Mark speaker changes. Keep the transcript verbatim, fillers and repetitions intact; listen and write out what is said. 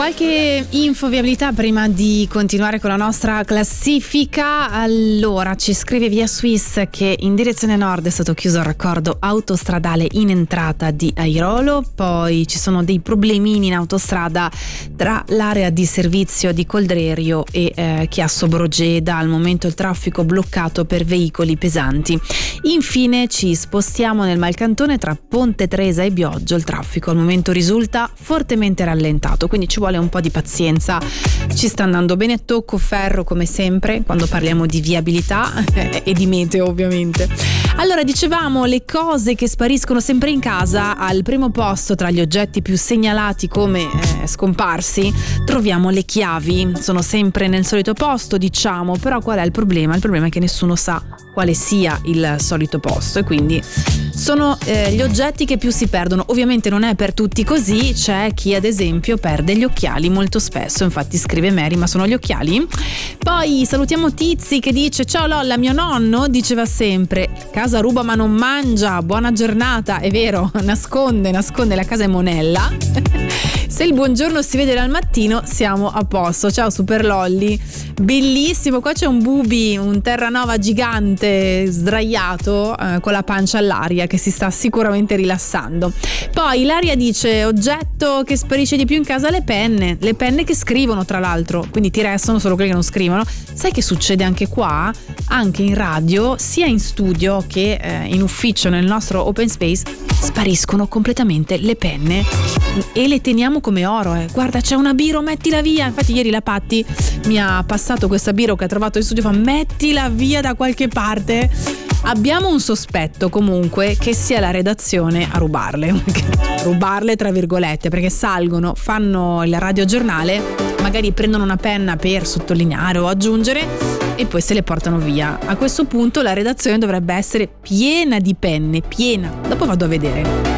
Speaker 1: Qualche info viabilità prima di continuare con la nostra classifica. Allora, ci scrive Via Swiss che in direzione nord è stato chiuso il raccordo autostradale in entrata di Airolo, poi ci sono dei problemini in autostrada tra l'area di servizio di Coldrerio e eh, Chiasso Brogeda, al momento il traffico bloccato per veicoli pesanti. Infine ci spostiamo nel Malcantone tra Ponte Tresa e Bioggio, il traffico al momento risulta fortemente rallentato, quindi ci vuole un po' di pazienza. Ci sta andando bene a tocco ferro come sempre quando parliamo di viabilità e di meteo ovviamente. Allora, dicevamo le cose che spariscono sempre in casa. Al primo posto tra gli oggetti più segnalati come eh, scomparsi troviamo le chiavi. Sono sempre nel solito posto, diciamo, però qual è il problema? Il problema è che nessuno sa quale sia il solito posto e quindi sono eh, gli oggetti che più si perdono. Ovviamente non è per tutti così, c'è chi ad esempio perde gli occhiali molto spesso, infatti scrive Mary, ma sono gli occhiali? Poi salutiamo Tizi che dice: ciao Lolla, mio nonno diceva sempre casa ruba ma non mangia, buona giornata. È vero, nasconde, nasconde, la casa è monella. Se il buongiorno si vede dal mattino siamo a posto. Ciao Super Lolli, bellissimo, qua c'è un Bubi, un Terranova gigante sdraiato eh, con la pancia all'aria che si sta sicuramente rilassando. Poi Ilaria dice: oggetto che sparisce di più in casa, le penne, le penne che scrivono tra l'altro, quindi ti restano solo quelli che non scrivono. Sai che succede anche qua, anche in radio, sia in studio che eh, in ufficio nel nostro open space, spariscono completamente le penne e le teniamo come oro. Eh. Guarda, c'è una biro, mettila via. Infatti ieri la Patti mi ha passato questa biro che ha trovato in studio, fa mettila via da qualche parte. Abbiamo un sospetto comunque che sia la redazione a rubarle, rubarle tra virgolette, perché salgono, fanno il radiogiornale, magari prendono una penna per sottolineare o aggiungere e poi se le portano via. A questo punto la redazione dovrebbe essere piena di penne, piena. Dopo vado a vedere.